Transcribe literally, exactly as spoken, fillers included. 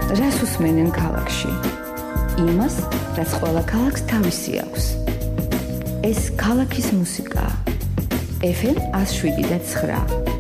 რას უსმენენ ქალაქში? იმას, რაც ყველა ქალაქს თავისი აქვს. ეს ქალაქის მუსიკაა. ეფ ემ one oh seven point nine